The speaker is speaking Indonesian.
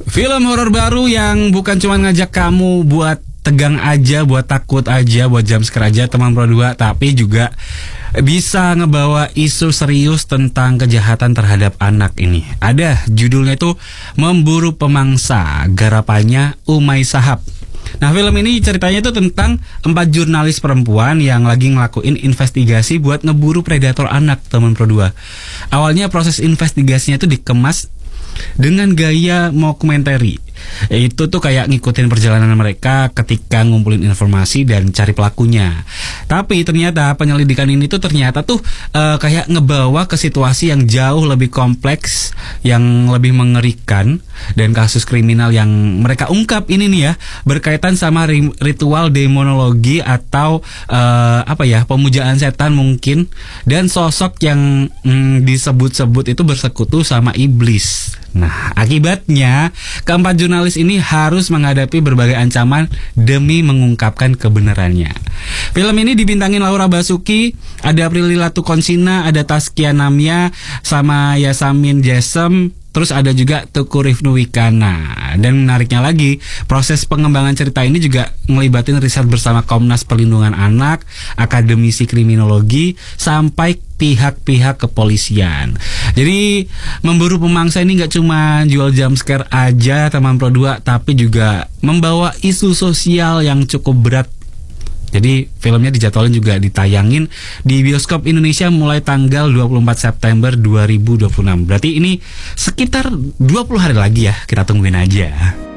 Film horor baru yang bukan cuma ngajak kamu buat tegang aja, buat takut aja, buat jumpscare aja teman Pro 2, tapi juga bisa ngebawa isu serius tentang kejahatan terhadap anak ini. Ada judulnya itu Memburu Pemangsa, garapannya Umay Shahab. Nah, film ini ceritanya itu tentang 4 jurnalis perempuan yang lagi ngelakuin investigasi buat ngeburu predator anak, teman Pro 2. Awalnya proses investigasinya itu dikemas dengan gaya mockumentary. Itu tuh kayak ngikutin perjalanan mereka ketika ngumpulin informasi dan cari pelakunya. Tapi ternyata penyelidikan ini tuh ternyata tuh kayak ngebawa ke situasi yang jauh lebih kompleks, yang lebih mengerikan, dan kasus kriminal yang mereka ungkap ini nih ya berkaitan sama ritual demonologi atau pemujaan setan mungkin, dan sosok yang disebut-sebut itu bersekutu sama iblis. Nah, akibatnya keempat jurnalis ini harus menghadapi berbagai ancaman demi mengungkapkan kebenarannya. Film ini dibintangin Laura Basuki, ada Prilly Latukonsina, ada Taskia Namia, sama Yasamin Jesem. Terus ada juga Tuku Rifnu Wikana. Dan menariknya lagi, proses pengembangan cerita ini juga ngelibatin riset bersama Komnas Perlindungan Anak, Akademisi Kriminologi, sampai pihak-pihak kepolisian. Jadi Memburu Pemangsa ini gak cuma jual jumpscare aja teman Pro 2, tapi juga membawa isu sosial yang cukup berat. Jadi filmnya dijadwalin juga ditayangin di bioskop Indonesia mulai tanggal 24 September 2026. Berarti ini sekitar 20 hari lagi ya, kita tungguin aja.